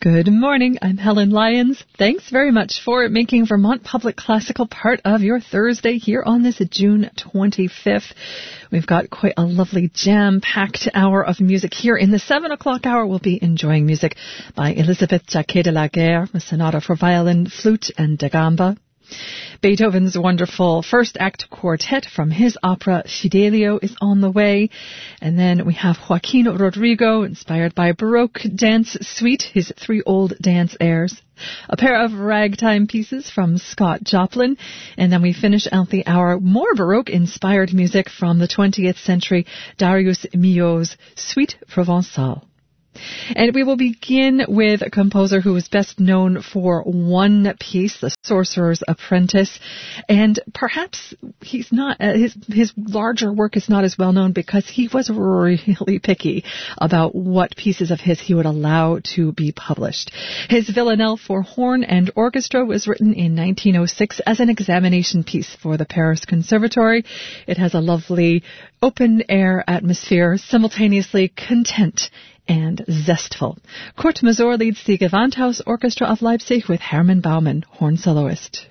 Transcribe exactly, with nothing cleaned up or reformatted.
Good morning. I'm Helen Lyons. Thanks very much for making Vermont Public Classical part of your Thursday here on this June twenty-fifth. We've got quite a lovely jam-packed hour of music here. In the seven o'clock hour, we'll be enjoying music by Elizabeth Jacquet de la Guerre, a sonata for violin, flute, and da gamba. Beethoven's wonderful first act quartet from his opera Fidelio is on the way. And then we have Joaquin Rodrigo, inspired by Baroque dance suite, his three old dance airs. A pair of ragtime pieces from Scott Joplin. And then we finish out the hour more Baroque-inspired music from the twentieth century, Darius Milhaud's Suite Provençale. And we will begin with a composer who is best known for one piece, The Sorcerer's Apprentice. And perhaps he's not, uh, his, his larger work is not as well known because he was really picky about what pieces of his he would allow to be published. His Villanelle for horn and orchestra was written in nineteen oh six as an examination piece for the Paris Conservatory. It has a lovely open-air atmosphere, simultaneously content and zestful. Kurt Masur leads the Gewandhaus Orchestra of Leipzig with Hermann Baumann, horn soloist.